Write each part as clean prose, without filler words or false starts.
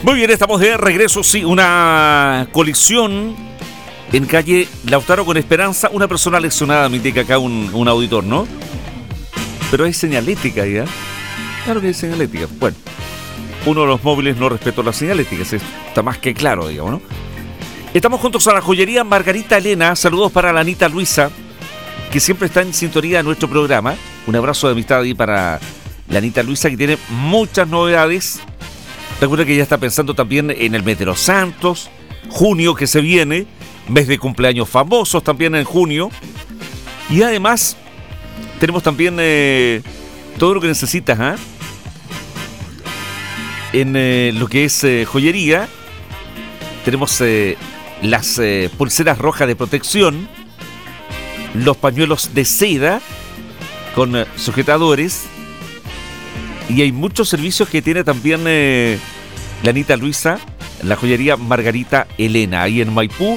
Muy bien, estamos de regreso. Sí, una colisión en calle Lautaro con Esperanza. Una persona lesionada, me indica acá un auditor, ¿no? Pero hay señalética ya. Claro que hay señalética. Bueno, uno de los móviles no respetó las señaléticas. Está más que claro, digamos, ¿no? Estamos juntos a la joyería Margarita Elena. Saludos para la Anita Luisa, que siempre está en sintonía de nuestro programa. Un abrazo de amistad ahí para la Anita Luisa, que tiene muchas novedades. Recuerda que ya está pensando también en el mes de los Santos, junio que se viene, mes de cumpleaños famosos también en junio. Y además tenemos también todo lo que necesitas, ¿eh? En lo que es joyería. Tenemos las pulseras rojas de protección, los pañuelos de seda con sujetadores. Y hay muchos servicios que tiene también la Anita Luisa, la joyería Margarita Elena, ahí en Maipú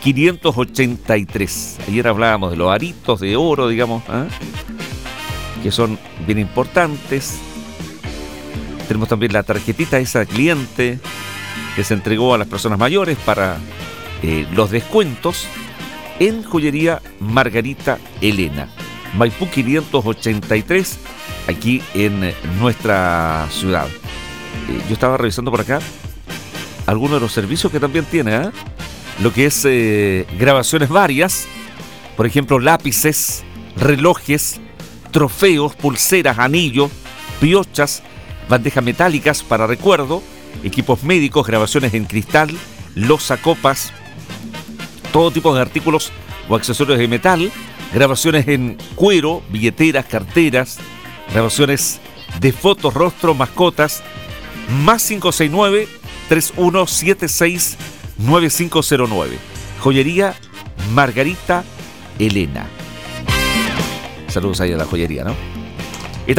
583. Ayer hablábamos de los aritos de oro, digamos, ¿eh? Que son bien importantes. Tenemos también la tarjetita esa de cliente que se entregó a las personas mayores para los descuentos en joyería Margarita Elena, Maipú 583, aquí en nuestra ciudad. Yo estaba revisando por acá algunos de los servicios que también tiene, ¿eh? Lo que es grabaciones varias, por ejemplo, lápices, relojes, trofeos, pulseras, anillos, piochas, bandejas metálicas para recuerdo, equipos médicos, grabaciones en cristal, loza, copas, todo tipo de artículos o accesorios de metal, grabaciones en cuero, billeteras, carteras, grabaciones de fotos, rostro, mascotas, más 569-3176-9509. Joyería Margarita Elena. Saludos ahí a la joyería, ¿no?